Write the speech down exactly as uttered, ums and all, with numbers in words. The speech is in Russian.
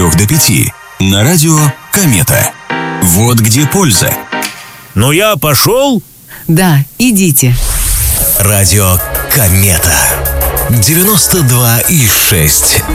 четырех до пяти на радио «Комета». Вот где польза. Ну я пошел? Да, идите. Радио «Комета». девяносто два и шесть